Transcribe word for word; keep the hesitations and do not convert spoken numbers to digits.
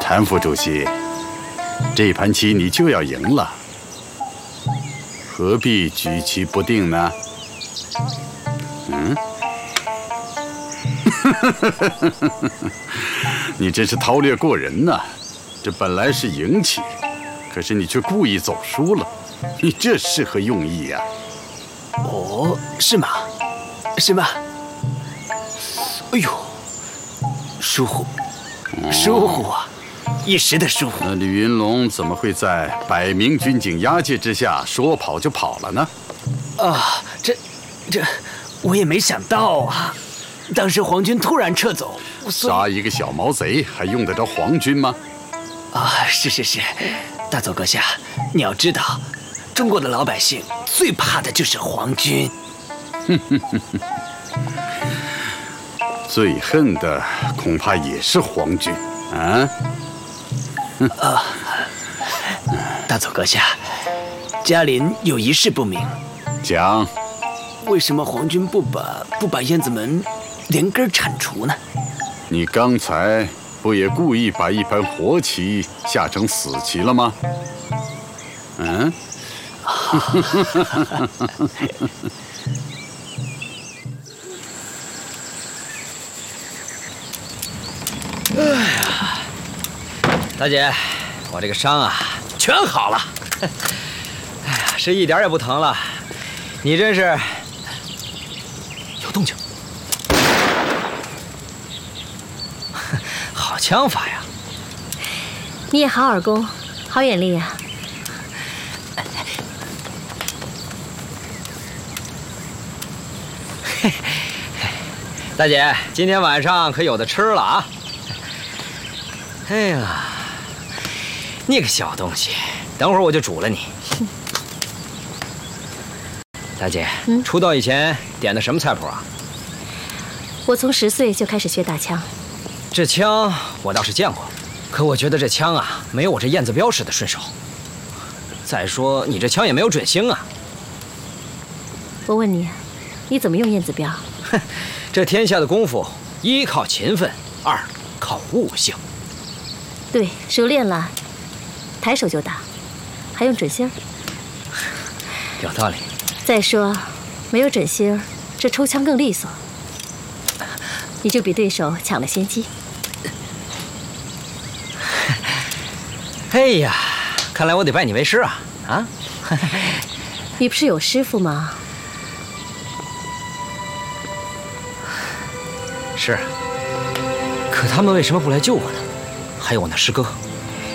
谭副主席，这盘棋你就要赢了，何必举棋不定呢？嗯，你真是韬略过人呐！这本来是赢棋，可是你却故意走输了，你这是何用意呀？ 哦，是吗？是吗？哎呦，疏忽，疏忽啊！一时的疏忽。 那李云龙怎么会在百名军警押解之下说跑就跑了呢？ 啊，这，这，我也没想到啊！当时皇军突然撤走， 杀一个小毛贼还用得着皇军吗？ 啊，是是是，大佐阁下，你要知道，中国的老百姓最怕的就是皇军。 哼哼哼哼。最恨的恐怕也是皇军啊！ 啊，大佐阁下，嘉林有一事不明。 讲。 为什么皇军不把不把燕子门连根铲除呢？ 你刚才不也故意把一盘活棋下成死棋了吗？嗯。 哎呀，大姐，我这个伤啊，全好了。哎呀，是一点也不疼了。你真是有动静，好枪法呀！ 你也好耳功，好眼力呀！ 大姐，今天晚上可有的吃了啊！哎呀，你个小东西，等会儿我就煮了你。大姐，嗯，出道以前点的什么菜谱啊？ 我从十岁就开始学打枪。 这枪我倒是见过，可我觉得这枪啊，没有我这燕子镖使的顺手。再说你这枪也没有准星啊。 我问你，你怎么用燕子镖？ 哼，这天下的功夫，一靠勤奋，二靠悟性。 对，熟练了，抬手就打，还用准星儿。 有道理。 再说，没有准星儿，这抽枪更利索，你就比对手抢了先机。 哎呀，看来我得拜你为师啊！啊， 你不是有师傅吗？ 是。可他们为什么不来救我呢？还有我那师哥，